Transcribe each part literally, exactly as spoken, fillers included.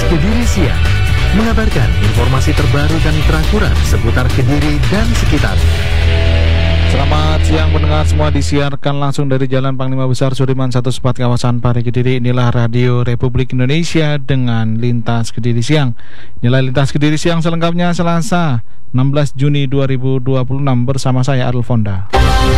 Kediri Siang mengabarkan informasi terbaru dan terakurat seputar Kediri dan sekitarnya. Selamat siang pendengar semua, disiarkan langsung dari Jalan Panglima Besar Sudirman satu Sepat kawasan Pari Kediri. Inilah Radio Republik Indonesia dengan Lintas Kediri Siang. Inilah Lintas Kediri Siang selengkapnya Selasa enam belas Juni dua ribu dua puluh enam bersama saya Arul Fonda.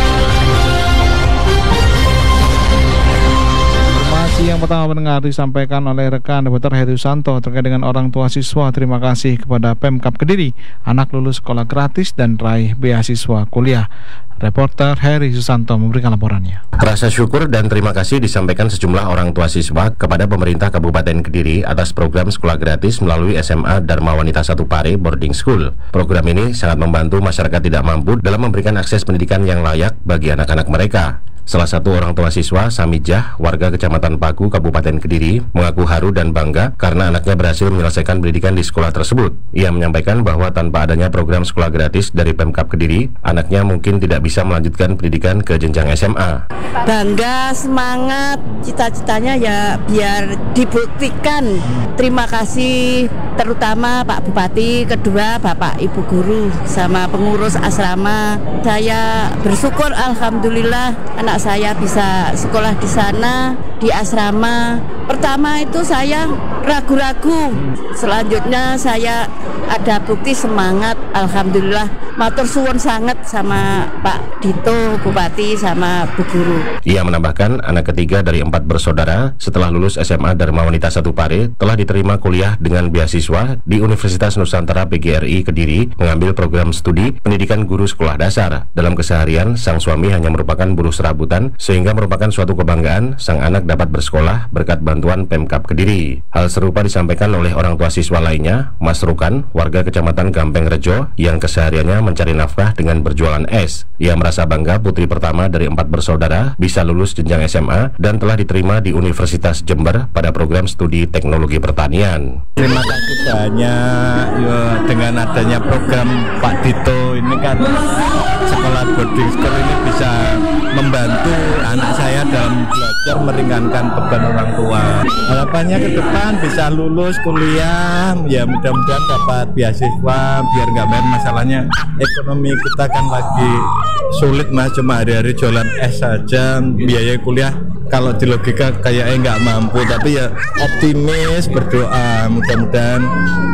Informasi yang pertama pendengar disampaikan oleh rekan Dokter Heri Susanto terkait dengan orang tua siswa. Terima kasih kepada Pemkab Kediri, anak lulus sekolah gratis dan raih beasiswa kuliah. Reporter Heri Susanto memberikan laporannya. Rasa syukur dan terima kasih disampaikan sejumlah orang tua siswa kepada pemerintah Kabupaten Kediri atas program sekolah gratis melalui S M A Dharma Wanita satu Pare Boarding School. Program ini sangat membantu masyarakat tidak mampu dalam memberikan akses pendidikan yang layak bagi anak-anak mereka. Salah satu orang tua siswa, Samijah, warga Kecamatan Paku, Kabupaten Kediri, mengaku haru dan bangga karena anaknya berhasil menyelesaikan pendidikan di sekolah tersebut. Ia menyampaikan bahwa tanpa adanya program sekolah gratis dari Pemkab Kediri, anaknya mungkin tidak bisa melanjutkan pendidikan ke jenjang S M A. Bangga, semangat, cita-citanya ya biar dibuktikan. Terima kasih terutama Pak Bupati, kedua Bapak Ibu Guru, sama pengurus asrama. Saya bersyukur, alhamdulillah anak saya bisa sekolah di sana, di asrama. Pertama itu saya ragu-ragu, selanjutnya saya ada bukti semangat, alhamdulillah. Matur suwun sangat sama Pak Dito, Bupati, sama Bu Guru. Ia menambahkan anak ketiga dari empat bersaudara setelah lulus S M A Dharma Wanita satu Pare telah diterima kuliah dengan beasiswa di Universitas Nusantara P G R I Kediri mengambil program studi pendidikan guru sekolah dasar. Dalam keseharian, sang suami hanya merupakan buruh serabutan sehingga merupakan suatu kebanggaan sang anak dapat bersekolah berkat bantuan Pemkab Kediri. Hal serupa disampaikan oleh orang tua siswa lainnya, Mas Rukan, warga Kecamatan Gampeng Rejo yang kesehariannya mencari nafkah dengan berjualan es. Ia merasa bangga putri pertama dari empat bersaudara bisa lulus jenjang S M A dan telah diterima di Universitas Jember pada program studi teknologi pertanian. Terima kasih banyak ya, dengan adanya program Pak Dito ini kan sekolah boarding school ini bisa membantu anak saya dalam belajar, meringankan beban orang tua. Harapannya ke depan bisa lulus kuliah, ya mudah-mudahan dapat beasiswa biar nggak main. Masalahnya ekonomi kita kan lagi sulit mas, cuma hari-hari jualan es saja, biaya kuliah kalau di logika kayaknya nggak mampu, tapi ya optimis, berdoa mudah-mudahan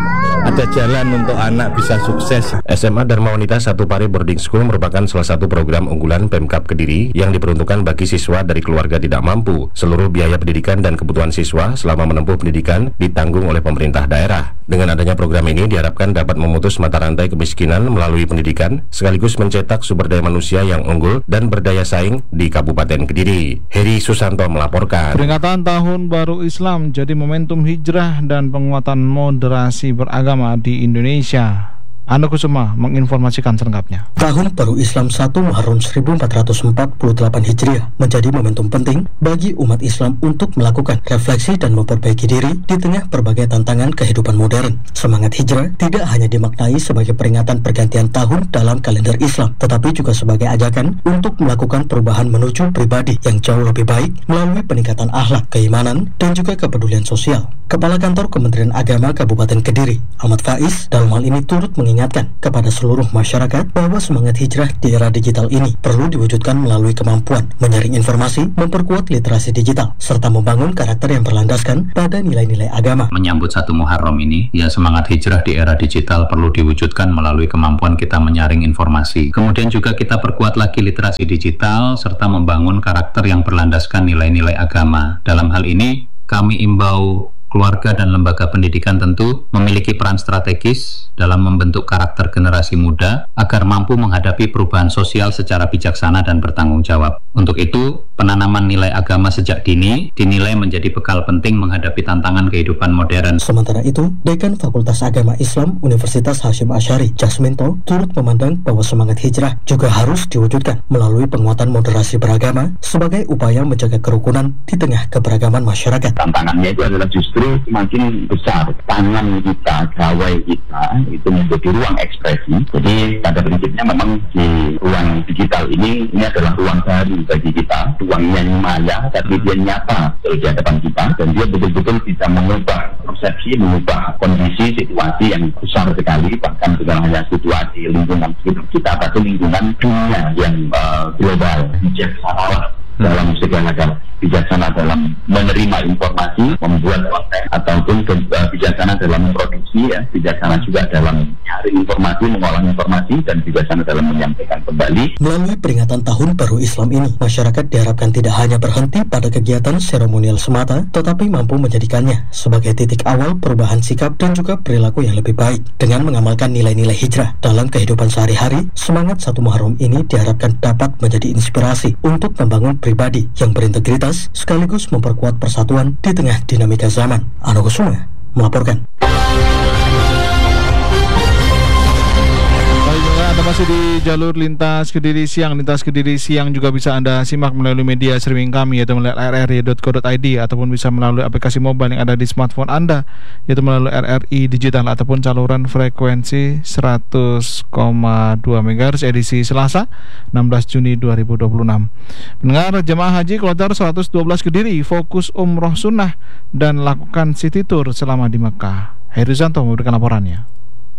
ada jalan untuk anak bisa sukses. S M A Dharma Wanita satu Pare Boarding School merupakan salah satu program unggulan Pemkab Kediri yang diperuntukkan bagi siswa dari keluarga tidak mampu. Seluruh biaya pendidikan dan kebutuhan siswa selama menempuh pendidikan ditanggung oleh pemerintah daerah. Dengan adanya program ini diharapkan dapat memutus mata rantai kemiskinan melalui pendidikan, sekaligus mencetak sumber daya manusia yang unggul dan berdaya saing di Kabupaten Kediri. Heri Susanto melaporkan. Peringatan Tahun Baru Islam jadi momentum hijrah dan penguatan moderasi beragama di Indonesia. Anda Kusuma menginformasikan selengkapnya. Tahun Baru Islam satu Muharram seribu empat ratus empat puluh delapan Hijriah menjadi momentum penting bagi umat Islam untuk melakukan refleksi dan memperbaiki diri di tengah berbagai tantangan kehidupan modern. Semangat hijrah tidak hanya dimaknai sebagai peringatan pergantian tahun dalam kalender Islam, tetapi juga sebagai ajakan untuk melakukan perubahan menuju pribadi yang jauh lebih baik melalui peningkatan akhlak, keimanan, dan juga kepedulian sosial. Kepala Kantor Kementerian Agama Kabupaten Kediri, Ahmad Faiz, dalam hal ini turut mengingatkan kepada seluruh masyarakat bahwa semangat hijrah di era digital ini perlu diwujudkan melalui kemampuan menyaring informasi, memperkuat literasi digital, serta membangun karakter yang berlandaskan pada nilai-nilai agama. Menyambut satu Muharram ini, ya semangat hijrah di era digital perlu diwujudkan melalui kemampuan kita menyaring informasi. Kemudian juga kita perkuat lagi literasi digital, serta membangun karakter yang berlandaskan nilai-nilai agama. Dalam hal ini, kami imbau keluarga dan lembaga pendidikan tentu memiliki peran strategis dalam membentuk karakter generasi muda agar mampu menghadapi perubahan sosial secara bijaksana dan bertanggung jawab. Untuk itu, penanaman nilai agama sejak dini dinilai menjadi bekal penting menghadapi tantangan kehidupan modern. Sementara itu, Dekan Fakultas Agama Islam Universitas Hasyim Asy'ari, Jasminto, turut memandang bahwa semangat hijrah juga harus diwujudkan melalui penguatan moderasi beragama sebagai upaya menjaga kerukunan di tengah keberagaman masyarakat. Tantangannya itu adalah justru semakin besar tangan kita, gawai kita itu menjadi ruang ekspresi. Jadi pada prinsipnya memang di ruang digital ini ini adalah ruang baru bagi kita, ruang yang maya tapi dia nyata di hadapan kita, dan dia betul-betul bisa mengubah persepsi, mengubah kondisi situasi yang besar sekali, bahkan bukan hanya situasi lingkungan sekitar kita, tapi lingkungan dunia yang uh, global, bijaksana dalam segala hal, bijaksana dalam menerima informasi, membuat konten, ataupun bijaksana dalam memproduksi, ya, bijaksana juga dalam mencari informasi, mengolah informasi, dan bijaksana dalam menyampaikan kembali. Melalui peringatan Tahun Baru Islam ini, masyarakat diharapkan tidak hanya berhenti pada kegiatan seremonial semata, tetapi mampu menjadikannya sebagai titik awal perubahan sikap dan juga perilaku yang lebih baik. Dengan mengamalkan nilai-nilai hijrah dalam kehidupan sehari-hari, semangat satu Muharram ini diharapkan dapat menjadi inspirasi untuk membangun pribadi yang berintegritas sekaligus memperkuat persatuan di tengah dinamika zaman. Ano Kusuma melaporkan. Anda masih di jalur lintas Kediri Siang. Lintas Kediri Siang juga bisa Anda simak melalui media streaming kami, yaitu melalui r r i dot co dot i d, ataupun bisa melalui aplikasi mobile yang ada di smartphone Anda, yaitu melalui R R I Digital ataupun saluran frekuensi seratus koma dua megahertz edisi Selasa enam belas Juni dua ribu dua puluh enam. Pendengar, jemaah haji kloter seratus dua belas Kediri fokus umroh sunnah dan lakukan city tour selama di Mekah. Heri Zanto memberikan laporannya.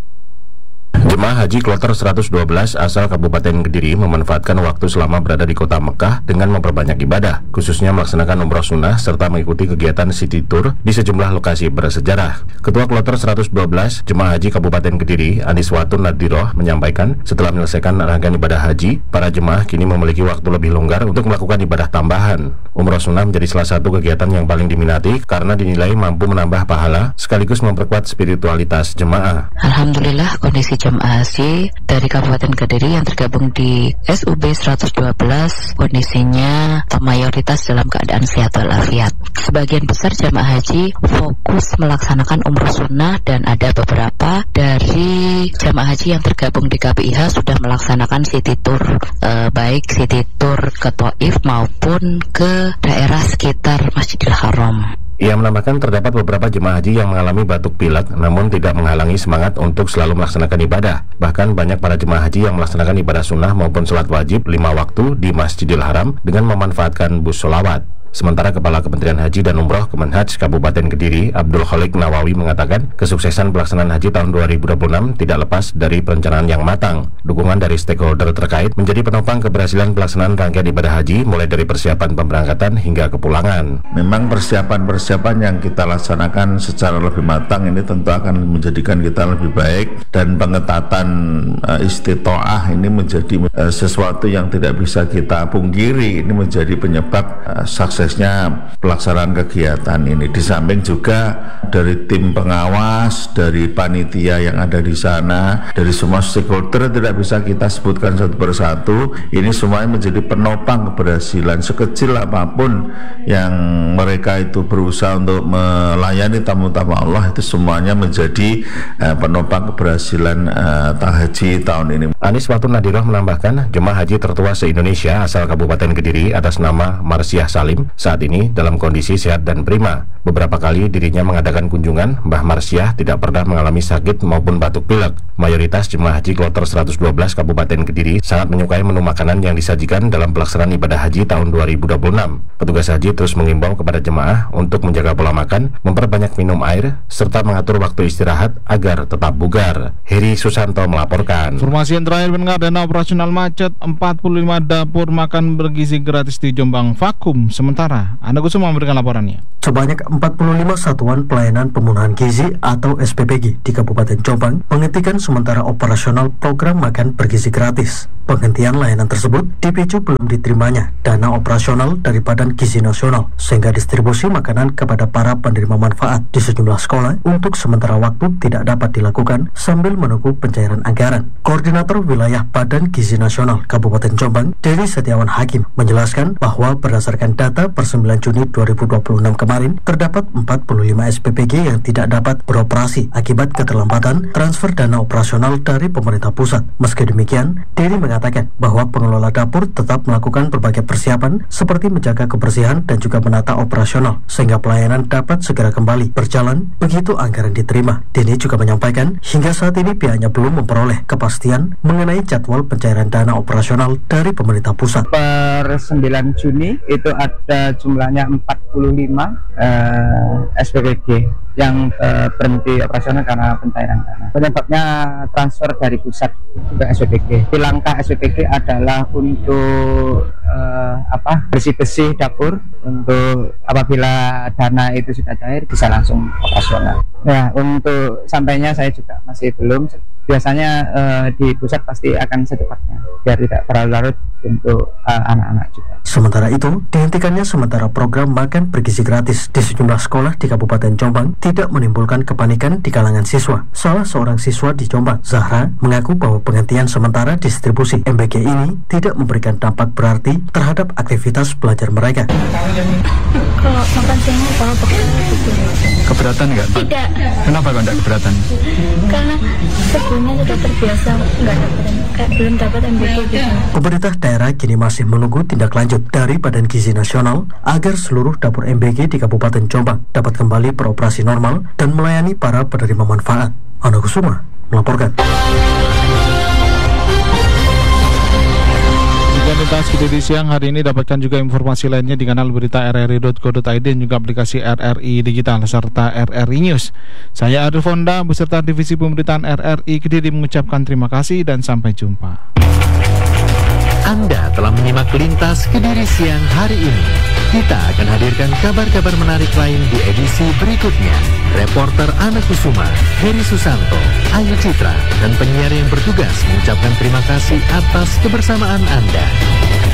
Jemaah haji kloter seratus dua belas asal Kabupaten Kediri memanfaatkan waktu selama berada di kota Mekah dengan memperbanyak ibadah, khususnya melaksanakan umroh sunnah serta mengikuti kegiatan city tour di sejumlah lokasi bersejarah. Ketua kloter seratus dua belas Jemaah Haji Kabupaten Kediri, Aniswatun Nadiroh, menyampaikan setelah menyelesaikan rangkaian ibadah haji, para jemaah kini memiliki waktu lebih longgar untuk melakukan ibadah tambahan. Umroh sunnah menjadi salah satu kegiatan yang paling diminati karena dinilai mampu menambah pahala sekaligus memperkuat spiritualitas jemaah. Alhamdulillah, kondisi jemaah haji dari Kabupaten Kediri yang tergabung di S U B seratus dua belas kondisinya mayoritas dalam keadaan sehat walafiat. Sebagian besar jemaah haji fokus melaksanakan umroh sunnah, dan ada beberapa dari jemaah haji yang tergabung di K B I H sudah melaksanakan city tour, eh, baik city tour ke Taif maupun ke daerah sekitar Masjidil Haram. Ia menambahkan terdapat beberapa jemaah haji yang mengalami batuk pilek namun tidak menghalangi semangat untuk selalu melaksanakan ibadah. Bahkan banyak para jemaah haji yang melaksanakan ibadah sunnah maupun sholat wajib lima waktu di Masjidil Haram dengan memanfaatkan bus sholawat. Sementara Kepala Kementerian Haji dan Umroh Kemenhaj Kabupaten Kediri, Abdul Khalik Nawawi, mengatakan kesuksesan pelaksanaan haji tahun dua ribu dua puluh enam tidak lepas dari perencanaan yang matang. Dukungan dari stakeholder terkait menjadi penopang keberhasilan pelaksanaan rangkaian ibadah haji, mulai dari persiapan pemberangkatan hingga kepulangan. Memang persiapan-persiapan yang kita laksanakan secara lebih matang ini tentu akan menjadikan kita lebih baik, dan pengetatan uh, istitoah ini menjadi uh, sesuatu yang tidak bisa kita pungkiri. Ini menjadi penyebab uh, sukses suksesnya pelaksanaan kegiatan ini. Di samping juga dari tim pengawas, dari panitia yang ada di sana, dari semua stakeholder tidak bisa kita sebutkan satu persatu. Ini semuanya menjadi penopang keberhasilan. Sekecil apapun yang mereka itu berusaha untuk melayani tamu-tamu Allah, itu semuanya menjadi uh, penopang keberhasilan uh, haji tahun ini. Aniswatun Nadiroh menambahkan, jemaah haji tertua se-Indonesia asal Kabupaten Kediri atas nama Marsiah Salim saat ini dalam kondisi sehat dan prima. Beberapa kali dirinya mengadakan kunjungan, Mbah Marsiah tidak pernah mengalami sakit maupun batuk pilek. Mayoritas jemaah haji kloter seratus dua belas Kabupaten Kediri sangat menyukai menu makanan yang disajikan dalam pelaksanaan ibadah haji tahun dua ribu dua puluh enam. Petugas haji terus mengimbau kepada jemaah untuk menjaga pola makan, memperbanyak minum air, serta mengatur waktu istirahat agar tetap bugar. Heri Susanto melaporkan. Informasi yang terakhir, mendengar dana operasional macet, empat puluh lima dapur makan bergizi gratis di Jombang vakum sementara. Anda Kusuma memberikan laporannya. Sebanyak empat puluh lima satuan pelayanan pemenuhan gizi atau S P P G di Kabupaten Jombang menghentikan sementara operasional program makan bergizi gratis. Penghentian layanan tersebut dipicu belum diterimanya dana operasional dari Badan Gizi Nasional, sehingga distribusi makanan kepada para penerima manfaat di sejumlah sekolah untuk sementara waktu tidak dapat dilakukan sambil menunggu pencairan anggaran. Koordinator Wilayah Badan Gizi Nasional Kabupaten Jombang, Dery Setiawan Hakim, menjelaskan bahwa berdasarkan data per sembilan Juni dua ribu dua puluh enam kemarin, terdapat empat puluh lima S P P G yang tidak dapat beroperasi akibat keterlambatan transfer dana operasional dari pemerintah pusat. Meski demikian, Dery mengatakan mengatakan bahwa pengelola dapur tetap melakukan berbagai persiapan seperti menjaga kebersihan dan juga menata operasional sehingga pelayanan dapat segera kembali berjalan begitu anggaran diterima. Denny juga menyampaikan hingga saat ini pihaknya belum memperoleh kepastian mengenai jadwal pencairan dana operasional dari pemerintah pusat. Per sembilan Juni itu ada jumlahnya empat puluh lima eh, S P P G yang eh, berhenti operasional karena pencairan dana. Penyebabnya transfer dari pusat ke S P P G. Di langkah S P P G adalah untuk eh, apa bersih-bersih dapur untuk apabila dana itu sudah cair bisa langsung operasional. Ya, untuk sampainya saya juga masih belum. Biasanya uh, di pusat pasti akan secepatnya biar tidak berlarut-larut untuk uh, anak-anak juga. Sementara itu, dihentikannya sementara program makan bergizi gratis di sejumlah sekolah di Kabupaten Jombang tidak menimbulkan kepanikan di kalangan siswa. Salah seorang siswa di Jombang, Zahra, mengaku bahwa penghentian sementara distribusi M B G ini tidak memberikan dampak berarti terhadap aktivitas belajar mereka. Kalau makan siang kalau pakai keberatan nggak? Tidak. Kenapa kok nggak keberatan? Karena sebelumnya sudah terbiasa nggak dapat, kayak belum dapat M B G gitu. Pemerintah daerah kini masih menunggu tindak lanjut dari Badan Gizi Nasional agar seluruh dapur M B G di Kabupaten Jombang dapat kembali beroperasi normal dan melayani para penerima manfaat. Ana Kusuma melaporkan. Lintas Kediri siang hari ini dapatkan juga informasi lainnya di kanal berita r r i dot co dot i d dan juga aplikasi R R I Digital serta R R I News. Saya Arif Fonda beserta Divisi Pemberitaan R R I Kediri mengucapkan terima kasih dan sampai jumpa. Anda telah menyimak Lintas Kediri siang hari ini. Kita akan hadirkan kabar-kabar menarik lain di edisi berikutnya. Reporter Ana Kusuma, Heri Susanto, Ayu Citra, dan penyiar yang bertugas mengucapkan terima kasih atas kebersamaan Anda.